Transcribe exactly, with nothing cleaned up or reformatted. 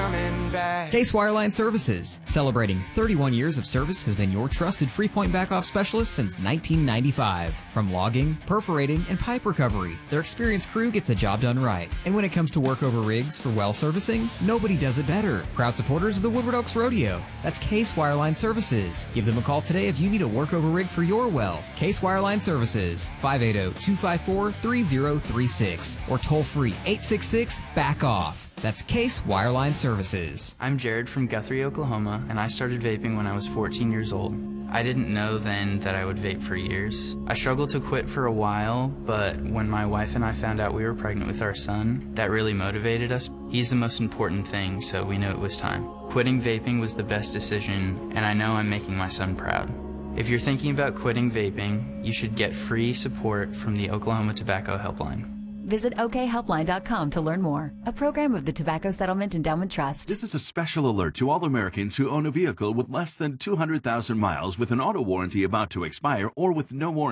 coming back. Case Wireline Services, celebrating thirty-one years of service, has been your trusted three-point back-off specialist since nineteen ninety-five. From logging, perforating, and pipe recovery, their experienced crew gets the job done right. And when it comes to workover rigs for well servicing, nobody does it better. Proud supporters of the Woodward Oaks Rodeo. That's Case Wireline Services. Give them a call today if you need a workover rig for your well. Case Wireline Services, five eight zero, two five four, three zero three six, or toll free eight six six, back off. That's Case Wireline Services. I'm Jared from Guthrie, Oklahoma, and I started vaping when I was fourteen years old. I didn't know then that I would vape for years. I struggled to quit for a while, but when my wife and I found out we were pregnant with our son, that really motivated us. He's the most important thing, so we knew it was time. Quitting vaping was the best decision, and I know I'm making my son proud. If you're thinking about quitting vaping, you should get free support from the Oklahoma Tobacco Helpline. Visit O K helpline dot com to learn more. A program of the Tobacco Settlement Endowment Trust. This is a special alert to all Americans who own a vehicle with less than two hundred thousand miles with an auto warranty about to expire or with no warranty.